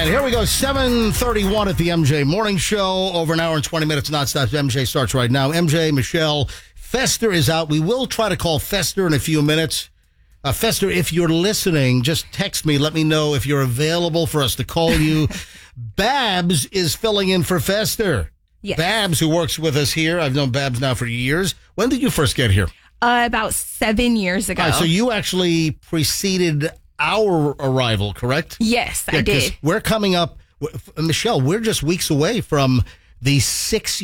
And here we go, 7:31 at the MJ Morning Show. Over an hour and 20 minutes nonstop. MJ starts right now. MJ, Michelle, Fester is out. We will try to call Fester in a few minutes. Fester, if you're listening, just text me. Let me know if you're available for us to call you. Babs is filling in for Fester. Yes. Babs, who works with us here. I've known Babs now for years. When did you first get here? About 7 years ago. All right, so you actually preceded our arrival, correct? Yes, I did. We're coming up, Michelle, we're just weeks away from the 6